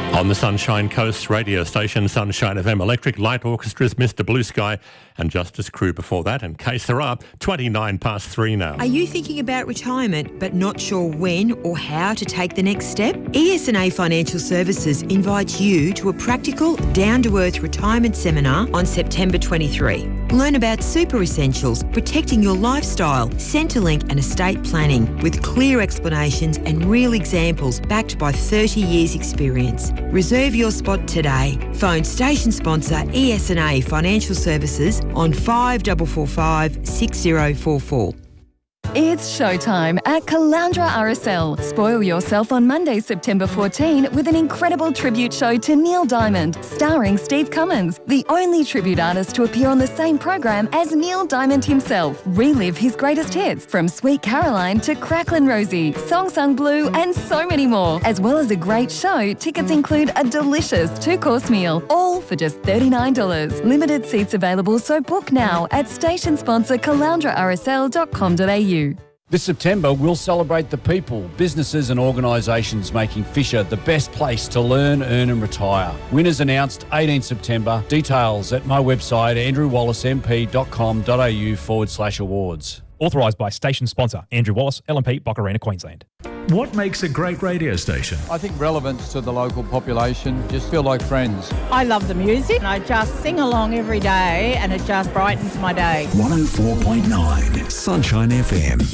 On the Sunshine Coast radio station, Sunshine FM Electric Light Orchestra's Mr. Blue Sky and Justice Crew before that. And Que Sera, 3 now. Are you thinking about retirement but not sure when or how to take the next step? ES&A Financial Services invites you to a practical, down-to-earth retirement seminar on September 23. Learn about super essentials, protecting your lifestyle, Centrelink and estate planning with clear explanations and real examples backed by 30 years experience. Reserve your spot today. Phone station sponsor ES&A Financial Services on 5445 6044. It's showtime at Caloundra RSL. Spoil yourself on Monday, September 14 with an incredible tribute show to Neil Diamond, starring Steve Cummins, the only tribute artist to appear on the same program as Neil Diamond himself. Relive his greatest hits from Sweet Caroline to Cracklin' Rosie, Song Sung Blue and so many more. As well as a great show, tickets include a delicious 2-course meal, all for just $39. Limited seats available, so book now at station sponsor caloundrarsl.com.au. This September, we'll celebrate the people, businesses and organisations making Fisher the best place to learn, earn and retire. Winners announced 18 September. Details at my website, andrewwallace.mp.com.au/awards. Authorised by station sponsor Andrew Wallace, LMP, Boccarina, Queensland. What makes a great radio station? I think relevance to the local population, just feel like friends. I love the music and I just sing along every day and it just brightens my day. 104.9 Sunshine FM.